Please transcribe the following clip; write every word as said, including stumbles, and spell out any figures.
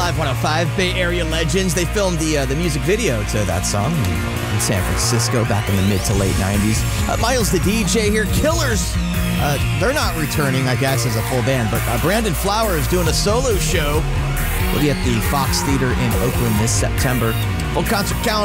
Live one oh five, Bay Area Legends. They filmed the uh, the music video to that song in San Francisco back in the mid to late nineties. Uh, Miles the D J here. Killers, uh, they're not returning, I guess, as a full band, but uh, Brandon Flowers doing a solo show. We'll be at the Fox Theater in Oakland this September. Full concert calendar